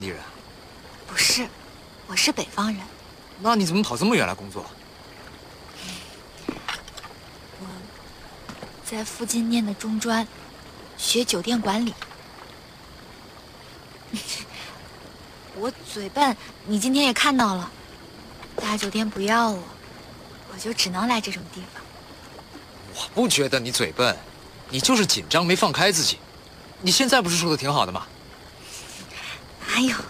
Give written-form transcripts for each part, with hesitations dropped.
地人？ 不是，我是北方人。 那你怎么跑这么远来工作？ 我在附近念的中专，学酒店管理。我嘴笨，你今天也看到了，大酒店不要我，我就只能来这种地方。 我不觉得你嘴笨，你就是紧张没放开自己。你现在不是说的挺好的吗？ 哪有？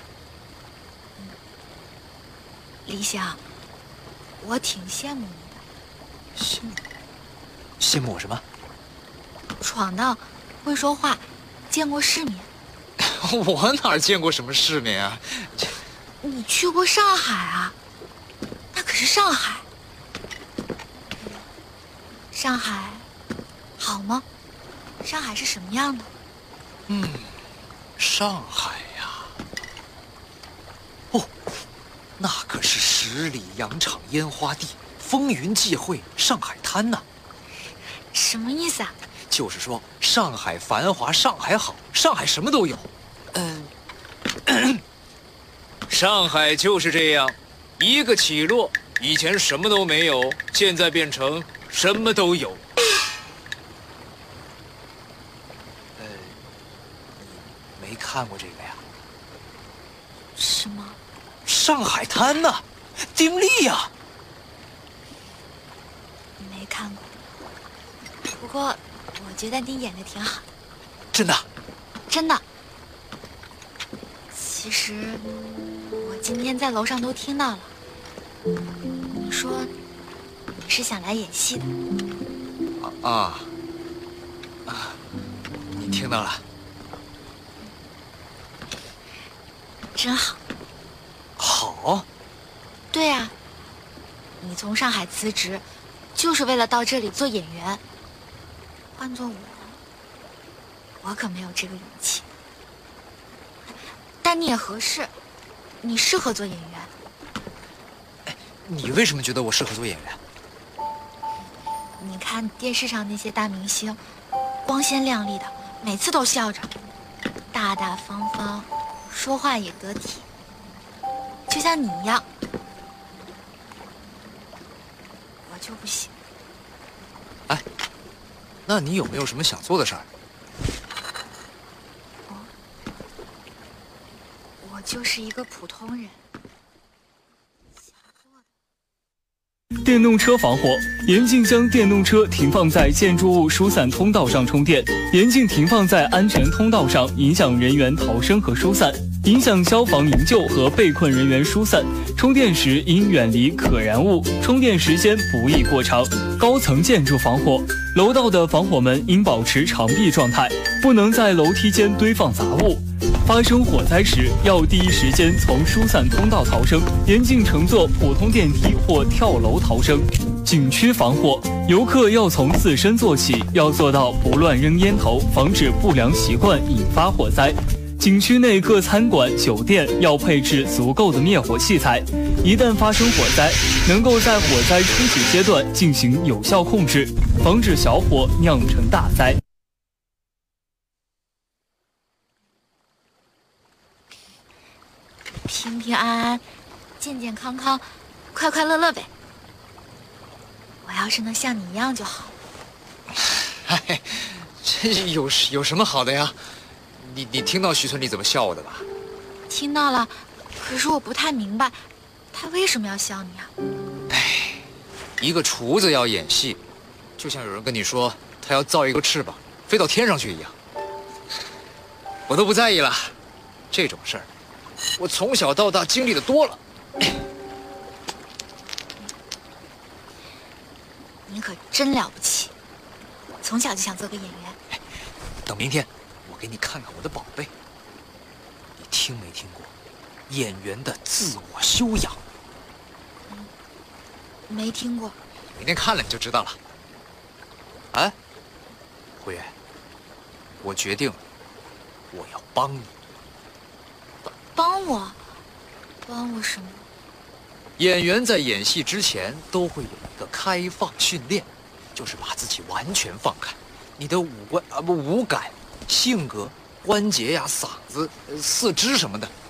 李想，我挺羡慕你的。 羡慕我什么？ 闯荡，会说话，见过世面。 我哪儿见过什么世面啊？ 你去过上海啊？那可是上海。上海好吗？上海是什么样的？ 上海呀，哦，那可是十里洋场烟花地，风云际会，上海滩呐。 什么意思啊？ 就是说，上海繁华，上海好，上海什么都有。上海就是这样，一个起落，以前什么都没有，现在变成什么都有。你没看过这个呀？ 什么？ 上海滩呐，丁力呀。 没看过。不过，我觉得你演的挺好。 真的？ 真的。其实，我今天在楼上都听到了。你说你是想来演戏的？ 你听到了？ 真好。 好？ 对呀，你从上海辞职，就是为了到这里做演员。换做我可没有这个勇气。但你也合适，你适合做演员。 你为什么觉得我适合做演员？ 你看电视上那些大明星，光鲜亮丽的，每次都笑着，大大方方，说话也得体，就像你一样。我就不行。 那你有没有什么想做的事儿？ 我就是一个普通人。 电动车防火，严禁将电动车停放在建筑物疏散通道上充电，严禁停放在安全通道上，影响人员逃生和疏散，影响消防营救和被困人员疏散。充电时应远离可燃物，充电时间不宜过长。高层建筑防火，楼道的防火门应保持长闭状态，不能在楼梯间堆放杂物。发生火灾时，要第一时间从疏散通道逃生，严禁乘坐普通电梯或跳楼逃生。景区防火，游客要从自身做起，要做到不乱扔烟头，防止不良习惯引发火灾。景区内各餐馆、酒店要配置足够的灭火器材，一旦发生火灾，能够在火灾初期阶段进行有效控制，防止小火酿成大灾。 平平安安，健健康康，快快乐乐呗。我要是能像你一样就好。 哎，这有什么好的呀？你听到徐村里怎么笑我的吧？ 听到了，可是我不太明白，他为什么要笑你啊？ 一个厨子要演戏，就像有人跟你说他要造一个翅膀飞到天上去一样。我都不在意了，这种事儿我从小到大经历的多了。 你可真了不起，从小就想做个演员。 等明天我给你看看我的宝贝。你听没听过演员的自我修养？ 没听过。 明天看了你就知道了。哎，慧远，我决定了，我要帮你。 帮我？帮我什么？ 演员在演戏之前都会有一个开放训练，就是把自己完全放开，你的五感、性格关节呀、嗓子、四肢什么的，